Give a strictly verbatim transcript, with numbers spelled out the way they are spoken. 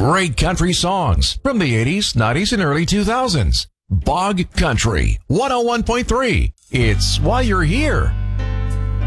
Great country songs from the eighties, nineties, and early two thousands. Bog Country one oh one point three. It's While You're Here.